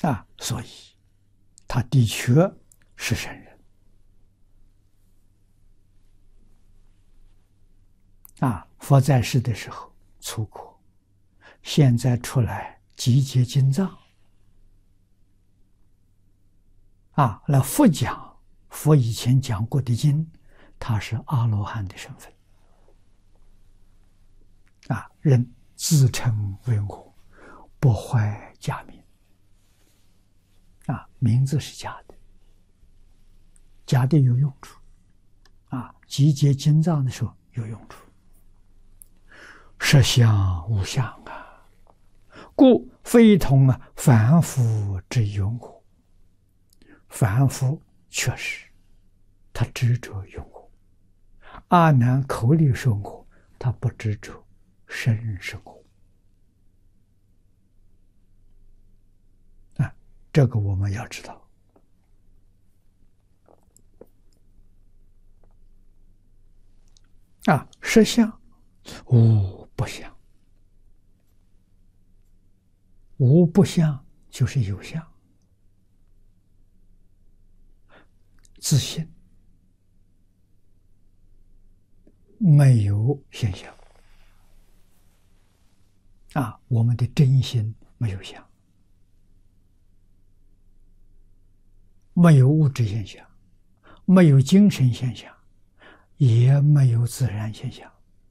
所以他的确是圣人佛在世的时候出国，现在出来集结经藏来复讲佛以前讲过的经，他是阿罗汉的身份人自称为我，不坏假名名字是假的，假的有用处集结经藏的时候有用处。实相无相故非同凡夫之用我。凡夫确实他执着用我，阿难口里说我，他不执着身是我这个我们要知道实相无不相，无不相就是有相，自信没有现象我们的真心没有相，没有物质现象，没有精神现象，也没有自然现象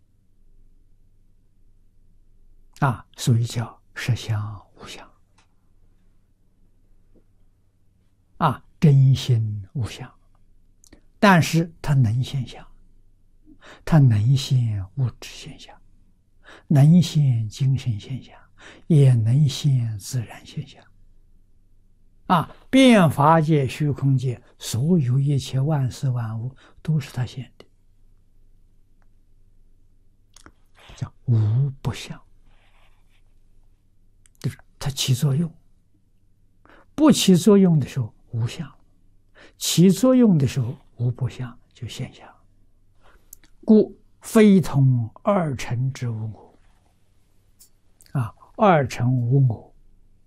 所以叫实相无相真心无相。但是它能现象，它能现物质现象，能现精神现象，也能现自然现象变法界虚空界所有一切万事万物都是它现的，叫无不相，就是它起作用，不起作用的时候无相，起作用的时候无不相，就现象。故非同二乘之无我二乘无我，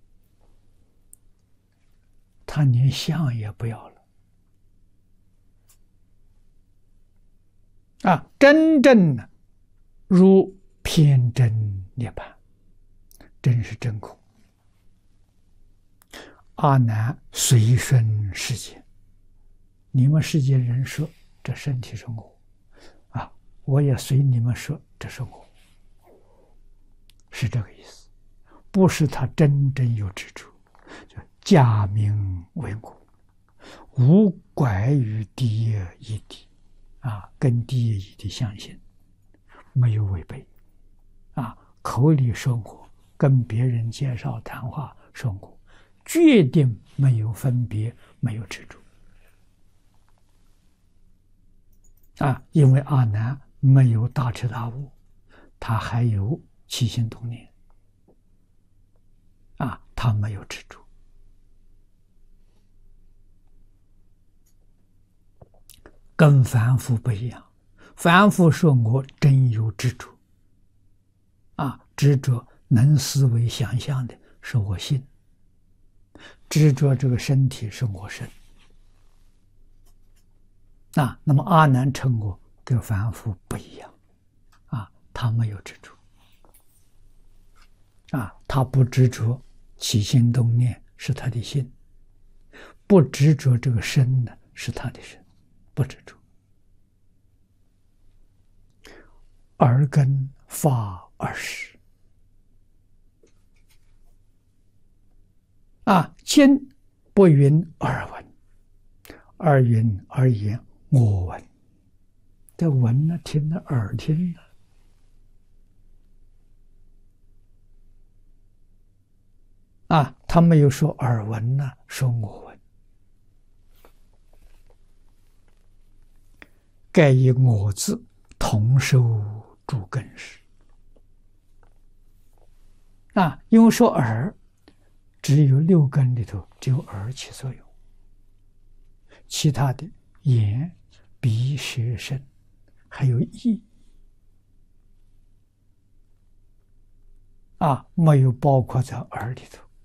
他连相也不要了真正的如偏真涅槃，真是真空。阿难随顺世间，你们世间人说这身体是我我也随你们说这是我，是这个意思，不是他真正有执着，就假名为我，无拐于第一义谛跟第一义谛相信，没有违背口里说我，跟别人介绍谈话说我，决定没有分别，没有执着因为阿难没有大彻大悟，他还有起心动念他没有执着。跟凡夫不一样，凡夫说我真有执着执着能思维想象的是我心，执着这个身体是我身那么阿难成我跟凡夫不一样他没有执着他不执着起心动念是他的心，不执着这个身呢是他的身，不执着。耳根发二识今不云耳闻，而云而言我闻，这闻呢听了耳听了他没有说耳闻呢，说我闻，盖以我字同受诸根识因为说耳只有六根里头只有耳起作用，其他的眼鼻舌身还有意没有包括在耳里头